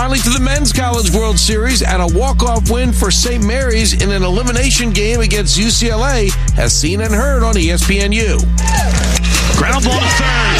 finally to the Men's College World Series, and a walk-off win for St. Mary's in an elimination game against UCLA, as seen and heard on ESPNU. Ground ball to third.